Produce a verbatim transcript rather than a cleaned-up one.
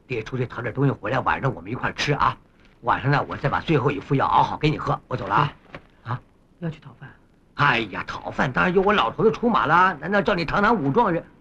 爹出去讨点东西回来，晚上我们一块吃啊。晚上呢，我再把最后一副药熬好给你喝。我走了啊。啊， 要去讨饭？ 哎呀，讨饭当然由我老头子出马了，难道叫你堂堂武状元？